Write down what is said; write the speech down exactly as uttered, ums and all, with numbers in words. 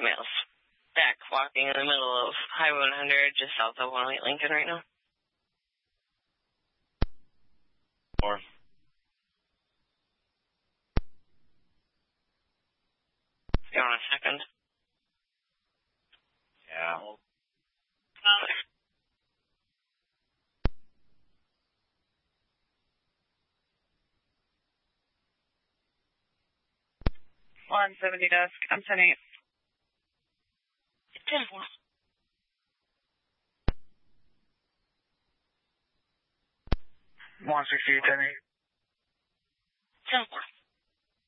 Males. Back walking in the middle of Highway one hundred, just south of one oh eight Lincoln right now. Four. You want a second? Yeah. Okay. one seventy desk. I'm sending it. ten four. one sixty-eight, ten eight. ten four.